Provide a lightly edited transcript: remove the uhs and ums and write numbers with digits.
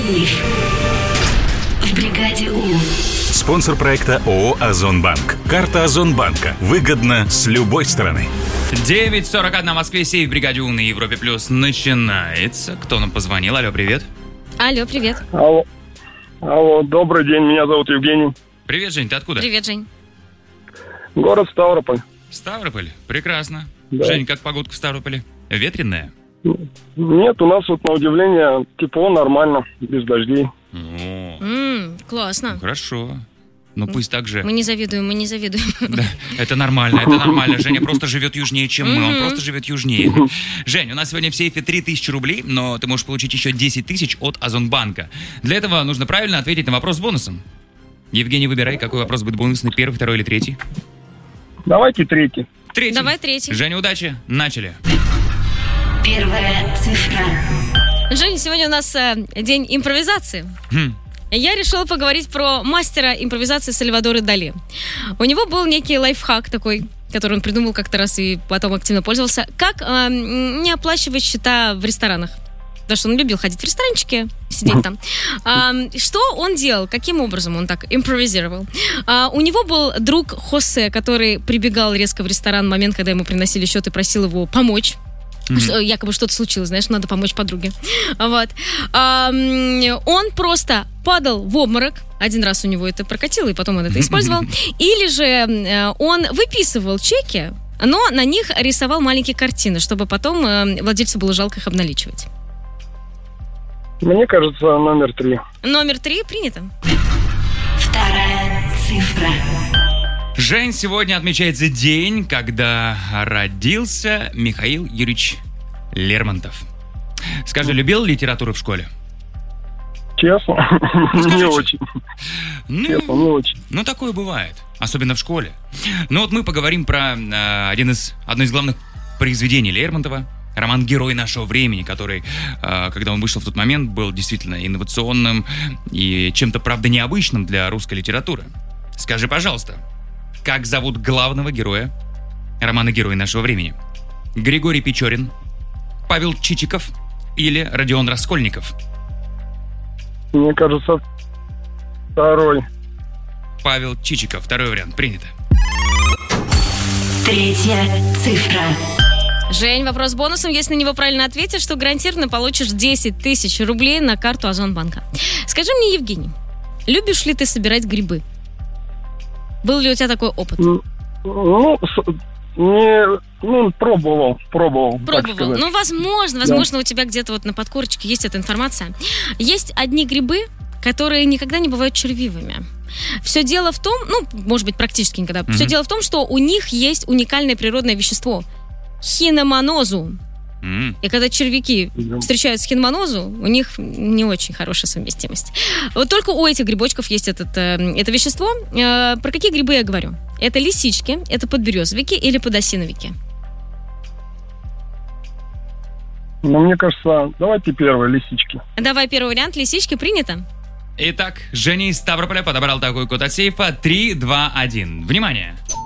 Сейф в бригаде У. Спонсор проекта ООО «Озонбанк». Карта Озонбанка. Выгодно с любой стороны. 9:41 в Москве, сейф в бригаде У на Европе Плюс начинается. Кто нам позвонил? Алло, привет. Алло, привет. Алло, добрый день, меня зовут Евгений. Привет, Жень, ты откуда? Привет, Жень. Город Ставрополь. Ставрополь? Прекрасно. Да. Жень, как погодка в Ставрополе? Ветреная? Нет, у нас вот на удивление тепло, нормально, без дождей. Классно. Хорошо. Ну пусть так же. Мы не завидуем. Да, это нормально. Женя просто живет южнее, чем мы. Он просто живет южнее. Жень, у нас сегодня в сейфе 3000 рублей, но ты можешь получить еще 10 тысяч от Озонбанка. Для этого нужно правильно ответить на вопрос с бонусом. Евгений, выбирай, какой вопрос будет бонусный, первый, второй или третий. Давайте третий. Третий. Давай третий. Женя, удачи. Начали. Первая цифра. Жень, сегодня у нас день импровизации. Я решила поговорить про мастера импровизации Сальвадора Дали. У него был некий лайфхак такой, который он придумал как-то раз и потом активно пользовался. Как не оплачивать счета в ресторанах. Потому что он любил ходить в ресторанчики, сидеть там. Что он делал? Каким образом он так импровизировал? У него был друг Хосе, который прибегал резко в ресторан в момент, когда ему приносили счет и просил его помочь. Якобы что-то случилось, знаешь, надо помочь подруге. Вот. Он просто падал в обморок. Один раз у него это прокатило, и потом он это использовал. Или же он выписывал чеки, но на них рисовал маленькие картины, чтобы потом владельцу было жалко их обналичивать. Мне кажется, номер 3. Номер 3 принято. Вторая цифра. Жень, сегодня отмечается день, когда родился Михаил Юрьевич Лермонтов. Скажи, любил литературу в школе? Честно? Не очень. Честно, не очень. Ну, такое бывает, особенно в школе. Ну, вот мы поговорим про одно из главных произведений Лермонтова, роман «Герой нашего времени», который, когда он вышел в тот момент, был действительно инновационным и чем-то, правда, необычным для русской литературы. Скажи, пожалуйста, как зовут главного героя романа «Герой нашего времени»? Григорий Печорин, Павел Чичиков или Родион Раскольников? Мне кажется, второй. Павел Чичиков. Второй вариант. Принято. Третья цифра. Жень, вопрос с бонусом. Если на него правильно ответишь, то гарантированно получишь 10 тысяч рублей на карту Озонбанка. Скажи мне, Евгений, любишь ли ты собирать грибы? Был ли у тебя такой опыт? Пробовал. Ну, возможно, у тебя где-то вот на подкорочке есть эта информация. Есть одни грибы, которые никогда не бывают червивыми. Все дело в том, может быть, практически никогда. Все дело в том, что у них есть уникальное природное вещество – хиномонозу. И когда червяки встречают с хиномонозу, у них не очень хорошая совместимость. Вот только у этих грибочков есть это вещество. Про какие грибы я говорю? Это лисички, это подберезовики или подосиновики? Мне кажется, давайте первые лисички. Давай первый вариант. Лисички принято. Итак, Женя из Ставрополя подобрал такой код от сейфа 3, 2, 1. Внимание!